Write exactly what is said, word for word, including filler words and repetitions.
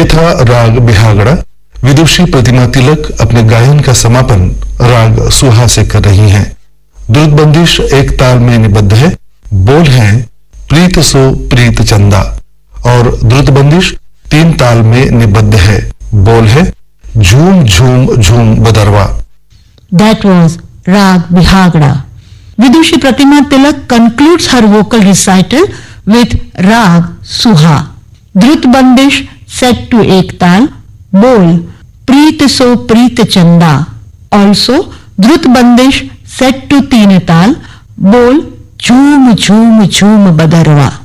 ये था राग बिहागड़ा। विदुषी प्रतिमा तिलक अपने गायन का समापन राग सुहा से कर रही हैं। द्रुत बंदिश एक ताल में निबद्ध है। बोल हैं प्रीत सो प्रीत चंदा और द्रुत बंदिश तीन ताल में निबद्ध है। बोल है झूम झूम झूम बदरवा। That was Rag Bihagda. Vidushi Pratima Tilak concludes her vocal recital with Rag Suha. Drut Bandish set to ek tal, Bol Preet So Preet Chanda. Also Drut Bandish set to teen tal, Bol Jhoom Jhoom Jhoom Badarwa.